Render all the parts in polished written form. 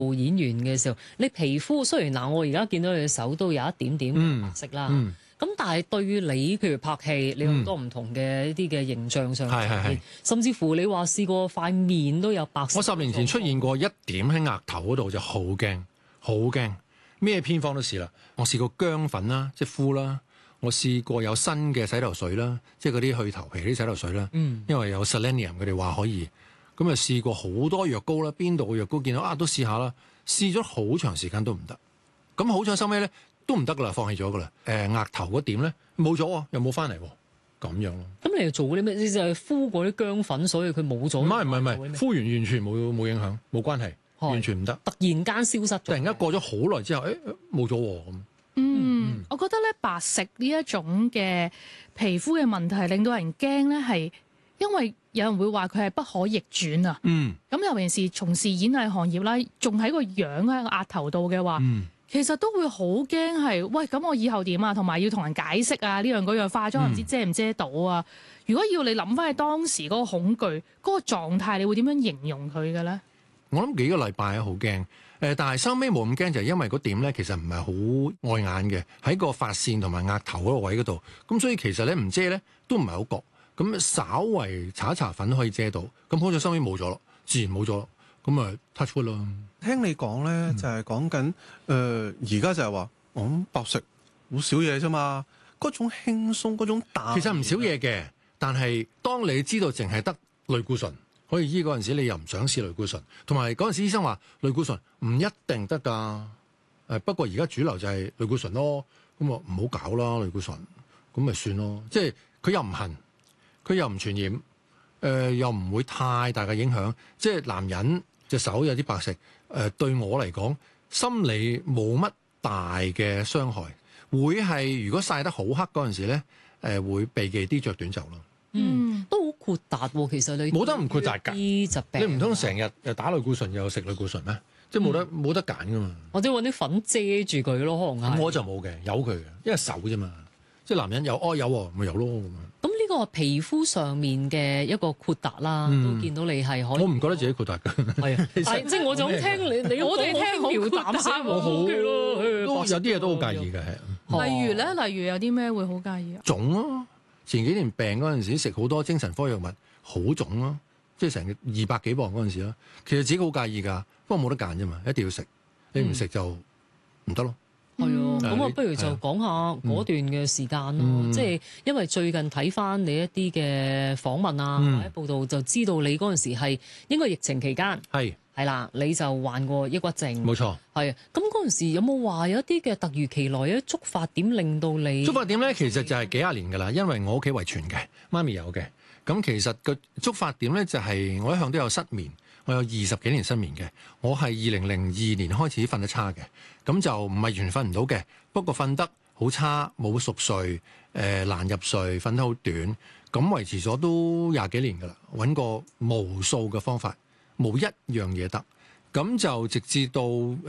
做演員嘅時候，你皮膚雖然我而家見到你嘅手都有一點點白色啦，咁但係對於你譬如拍戲，你有好多唔同嘅一啲嘅形象上面，甚至乎你話試過塊面都有白色。 我10年前出現過一點喺額頭嗰度就好驚，好驚，咩偏方都試啦。我試過薑粉啦，即係敷啦。我試過有新嘅洗頭水啦，即係嗰啲去頭皮啲洗頭水啦。因為有 selenium， 佢哋話可以。咁啊試過好多藥膏啦，邊度嘅藥膏見到都試下啦。試咗好長時間都唔得。咁好彩收尾咧都唔得噶啦，放棄咗噶啦。額頭嗰點咧冇咗，又冇翻嚟喎。咁樣咯。咁你又做啲咩？你就係敷嗰啲薑粉，所以佢冇咗。 唔係，敷完全冇影響，冇關係，完全唔得。 突然間消失咗。 突然間過咗好耐之後，冇咗喎咁。 我覺得咧白食呢一種嘅皮膚嘅問題，令到人驚咧，係因為有人會話佢係不可逆轉啊。咁尤其是從事演藝行業啦，仲喺個樣喺個額頭度嘅話，其實都會好驚係喂，咁我以後點啊？同埋要同人解釋啊，呢樣嗰樣化妝唔知遮唔遮到啊？如果要你諗翻起當時嗰個恐懼嗰個狀態，你會點樣形容佢嘅咧？ 我諗幾個禮拜好驚。但係收尾冇咁驚，就係因為嗰點咧，其實唔係好礙眼嘅，喺個髮線同埋額頭嗰個位嗰度，咁所以其實咧唔遮咧都唔係好覺，咁稍為搽一搽粉可以遮到，咁好彩收尾冇咗咯，自然冇咗咯，咁啊 touch wood 咯。 聽你講咧，就係講緊而家就係話，白食好少嘢啫嘛，嗰種輕鬆嗰種淡， 其實唔少嘢嘅，但係當你知道淨係得類固醇可以醫嗰陣時，你又唔想試類固醇，同埋嗰陣時醫生話類固醇唔一定得㗎。不過而家主流就係類固醇咯，咁啊唔好搞啦類固醇，咁咪算咯。即係佢又唔痕，佢又唔傳染，又唔會太大嘅影響。即係男人隻手有啲白色，對我嚟講心理冇乜大嘅傷害，會係如果曬得好黑嗰陣時咧，會避忌啲着短袖咯。 都好豁達喎，其實你冇得唔豁達㗎。 啲疾病， 你唔通成日又打類固醇又食類固醇咩？即係冇得揀㗎嘛。 或者揾啲粉遮住佢咯，可能係。 咁我就冇嘅，有佢嘅，因為手啫嘛。即係男人有有喎，咪有咯咁樣。 咁呢個皮膚上面嘅一個豁達啦，都見到你係可以。 我唔覺得自己豁達㗎。 係啊，但係即係我就咁聽你我哋聽好豁達我好都有啲嘢都好介意嘅，係。 例如咧，例如有啲咩會好介意啊？ 腫咯。前幾年病嗰陣時食好多精神科藥物，好腫咯，即係成200幾磅嗰陣時啦。其實自己好介意㗎，不過冇得揀啫嘛，一定要食。你唔食就唔得咯。 係啊，咁不如就講下嗰段嘅時間咯。即係因為最近睇翻你一啲嘅訪問啊，或者報道，就知道你嗰陣時係應該疫情期間係啦，你就患過抑鬱症。 冇錯。係。 咁嗰陣時有冇話有一啲嘅突如其來嘅觸發點令到你？ 觸發點咧，其實就係幾廿年㗎啦，因為我屋企遺傳嘅，媽咪有嘅。咁其實個觸發點咧就係我一向都有失眠，我有20幾年失眠嘅。我係2002年開始瞓得差嘅，咁就唔係完全瞓唔到嘅，不過瞓得好差，冇熟睡，難入睡，瞓得好短，咁維持咗都20幾年㗎啦，揾過無數嘅方法。冇一樣嘢得，咁就直至到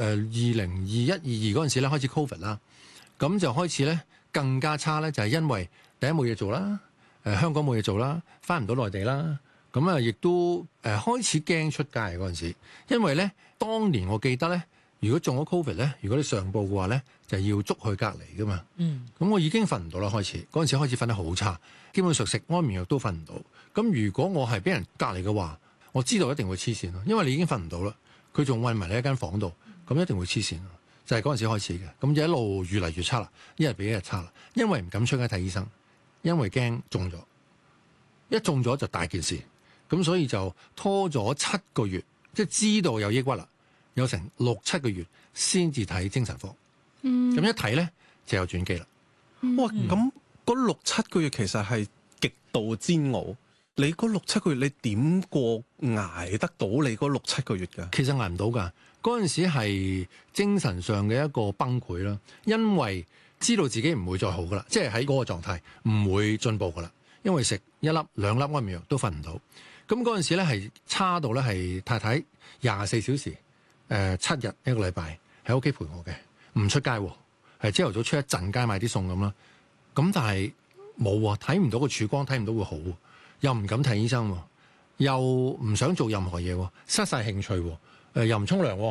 2021、22嗰陣時咧開始 Covid 啦，咁就開始咧更加差咧，就係因為第一冇嘢做啦，香港冇嘢做啦，翻唔到內地啦，咁啊亦都開始驚出街嗰陣時，因為咧當年我記得咧，如果中咗 Covid 咧，如果你上報嘅話咧，就要捉去隔離噶嘛，咁我已經瞓唔到啦，開始嗰陣時開始瞓得好差，基本上食安眠藥都瞓唔到，咁如果我係俾人隔離嘅話，我知道一定會黐線咯，因為你已經瞓唔到啦，佢仲韞埋你一間房度，咁一定會黐線咯。就係嗰陣時開始嘅，咁就一路越嚟越差啦，一日比一日差啦。因為唔敢出街睇醫生，因為驚中咗，一中咗就大件事，咁所以就拖咗7個月，即係知道有抑鬱啦，有成6、7個月先至睇精神科。咁一睇咧就有轉機啦。 哇！咁嗰6、7個月其實係極度煎熬。你嗰6、7個月，你點過捱得到你嗰6、7個月㗎？ 其實捱唔到㗎。嗰陣時係精神上嘅一個崩潰啦，因為知道自己唔會再好㗎啦，即係喺嗰個狀態唔會進步㗎啦。因為食1粒、2粒安眠藥都瞓唔到。咁嗰陣時咧係差到咧係太太24小時7日1個禮拜喺屋企陪我嘅，唔出街喎，係朝頭早出一陣街買啲餸咁啦。咁但係冇喎，睇唔到個曙光，睇唔到會好。又唔敢睇醫生喎，又唔想做任何嘢喎，失晒興趣喎，又唔沖涼喎，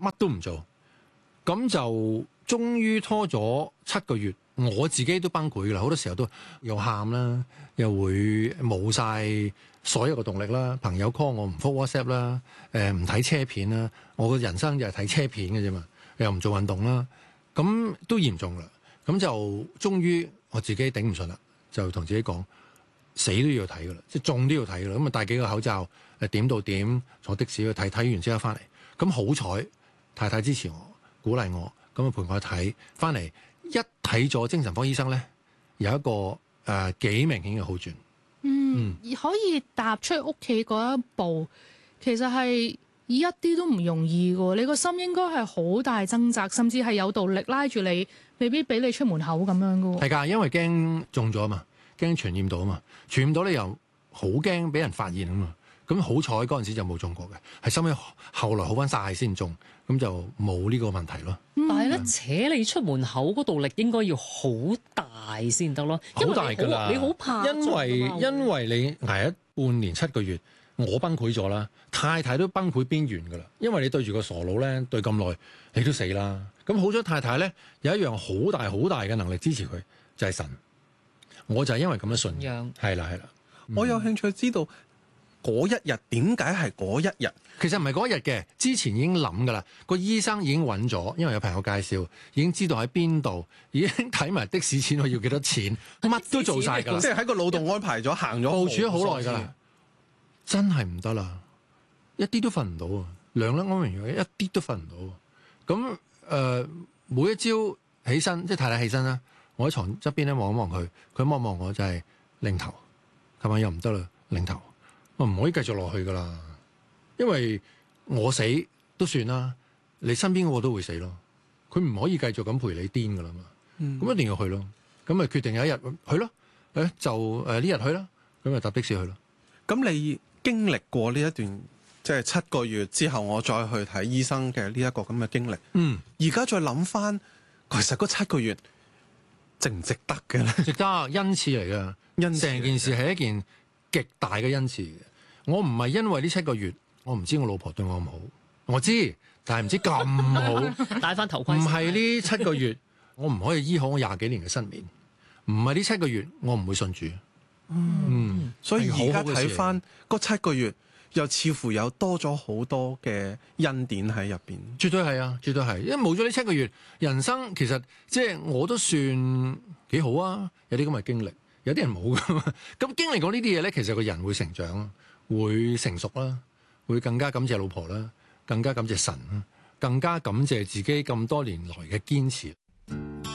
乜都唔做，咁就終於拖咗7個月，我自己都崩潰㗎啦，好多時候都又喊啦，又會冇晒所有嘅動力啦，朋友 call 我唔覆 WhatsApp 啦，唔睇車片啦，我個人生就係睇車片嘅啫嘛，又唔做運動啦，咁都嚴重啦，咁就終於我自己頂唔順啦，就同自己講死都要睇㗎啦，即係中都要睇㗎啦，咁啊戴幾個口罩，點到點坐的士去睇，睇完之後翻嚟，咁好彩太太支持我，鼓勵我，咁啊陪我睇翻嚟，一睇咗精神科醫生咧，有一個幾明顯嘅好轉。 可以踏出屋企嗰一步，其實係一啲都唔容易嘅。你個心應該係好大掙扎，甚至係有道力拉住你，未必俾你出門口咁樣嘅。 係㗎，因為驚中咗啊嘛，驚傳染到啊嘛，傳染到你又好驚俾人發現啊嘛。咁好彩嗰陣時就冇中過嘅，係收尾後來好翻晒先中，咁就冇呢個問題咯。 但係咧，扯你出門口嗰道力應該要好大先得咯， 好大㗎啦， 你好怕， 因為你捱咗半年7個月，我崩潰咗啦，太太都崩潰邊緣㗎啦，因為你對住個傻佬咧對咁耐，你都死啦。咁好彩太太咧有一樣好大嘅能力支持佢，就係神。我就係因為咁樣信仰，係啦。 我有興趣知道。嗰一日點解係嗰一日？ 其實唔係嗰一日嘅，之前已經諗㗎啦。個醫生已經揾咗，因為有朋友介紹，已經知道喺邊度，已經睇埋的士錢我要幾多錢，乜都做晒㗎啦。 即係喺個腦度安排咗，行咗部署咗好耐㗎啦，真係唔得啦，一啲都瞓唔到啊！兩粒安眠藥一啲都瞓唔到。咁每一朝起身，即係太太起身啦，我喺床側邊咧望一望佢，佢望一望我就係擰頭，琴晚又唔得啦，擰頭。我唔可以繼續落去噶啦，因為我死都算啦，你身邊嗰個都會死咯。佢唔可以繼續咁陪你癲噶啦嘛，咁一定要去咯。咁咪決定有一日去咯，就呢日去啦，咁咪搭的士去咯。 咁你經歷過呢一段即係7個月之後，我再去睇醫生嘅呢一個咁嘅經歷，而家再諗翻，其實嗰7個月值唔值得嘅咧？ 值得，恩賜嚟噶，成件事係一件極大嘅恩賜嘅。我唔係因為呢7個月，我唔知我老婆對我唔好，我知，但係唔知咁好。 戴翻頭盔。 唔係呢7個月，我唔可以醫好我20幾年嘅失眠。唔係呢7個月，我唔會信主。 所以而家睇翻嗰7個月，又似乎有多咗好多嘅恩典喺入邊。 絕對係啊，絕對係。因為冇咗呢7個月，人生其實即係我都算幾好啊。有啲咁嘅經歷，有啲人冇噶嘛。咁經歷過呢啲嘢咧，其實個人會成長，會成熟啦，會更加感謝老婆啦，更加感謝神啦，更加感謝自己咁多年來嘅堅持。